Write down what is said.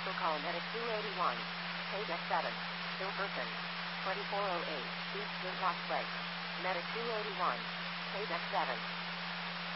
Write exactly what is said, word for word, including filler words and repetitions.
Also call Medic two eighty-one. Page X seven. Hilferson. twenty-four oh eight. East Rock Place. Medic two eighty-one. Page X seven.